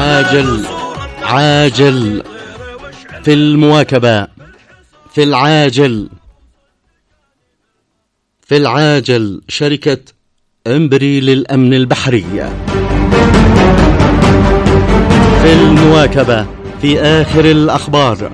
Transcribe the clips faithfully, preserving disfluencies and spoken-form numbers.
عاجل عاجل في المواكبة، في العاجل في العاجل شركة امبري للأمن البحري. في المواكبة في آخر الأخبار.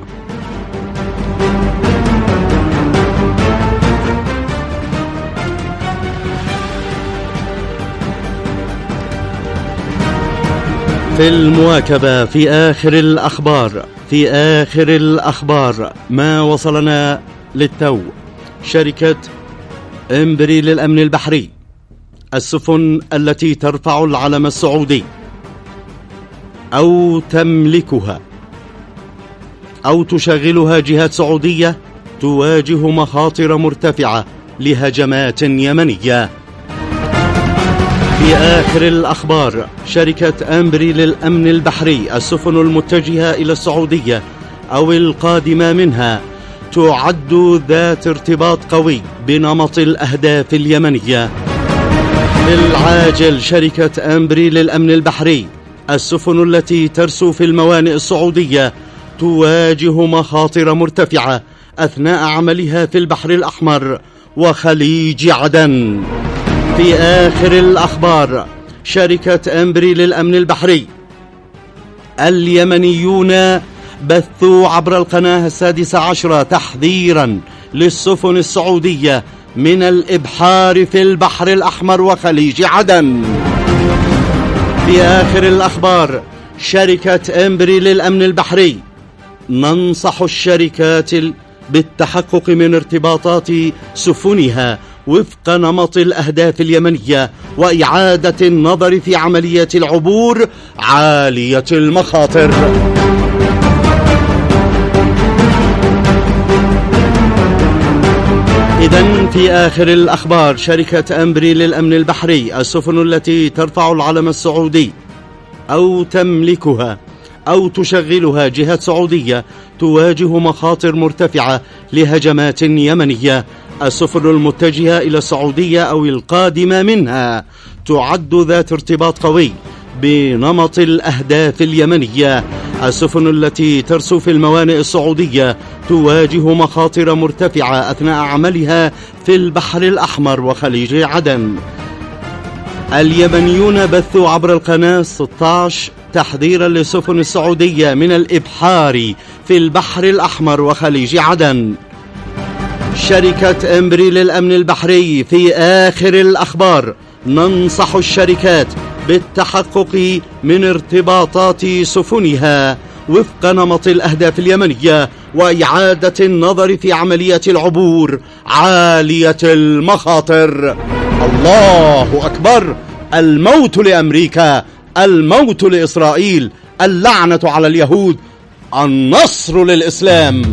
في المواكبة في آخر الأخبار في آخر الأخبار ما وصلنا للتو. شركة امبري للأمن البحري، السفن التي ترفع العلم السعودي أو تملكها أو تشغلها جهات سعودية تواجه مخاطر مرتفعة لهجمات يمنية. في آخر الأخبار شركة امبري للأمن البحري، السفن المتجهة إلى السعودية أو القادمة منها تعد ذات ارتباط قوي بنمط الأهداف اليمنية. في العاجل شركة امبري للأمن البحري، السفن التي ترسو في الموانئ السعودية تواجه مخاطر مرتفعة أثناء عملها في البحر الأحمر وخليج عدن. في آخر الأخبار شركة امبري للأمن البحري، اليمنيون بثوا عبر القناة السادسة عشرة تحذيرا للسفن السعودية من الإبحار في البحر الأحمر وخليج عدن. في آخر الأخبار شركة امبري للأمن البحري، ننصح الشركات بالتحقق من ارتباطات سفنها وفق نمط الأهداف اليمنية وإعادة النظر في عملية العبور عالية المخاطر. إذن في آخر الأخبار شركة امبري للأمن البحري، السفن التي ترفع العلم السعودي أو تملكها أو تشغلها جهات سعودية تواجه مخاطر مرتفعة لهجمات يمنية. السفن المتجهة إلى السعودية أو القادمة منها تعد ذات ارتباط قوي بنمط الأهداف اليمنية. السفن التي ترسو في الموانئ السعودية تواجه مخاطر مرتفعة أثناء عملها في البحر الأحمر وخليج عدن. اليمنيون بثوا عبر القناة ستة عشر تحذيرا للسفن السعودية من الإبحار في البحر الأحمر وخليج عدن. شركة امبري للأمن البحري، في آخر الأخبار ننصح الشركات بالتحقق من ارتباطات سفنها وفق نمط الأهداف اليمنية وإعادة النظر في عملية العبور عالية المخاطر. الله أكبر! الموت لأمريكا، الموت لإسرائيل، اللعنة على اليهود، النصر للإسلام.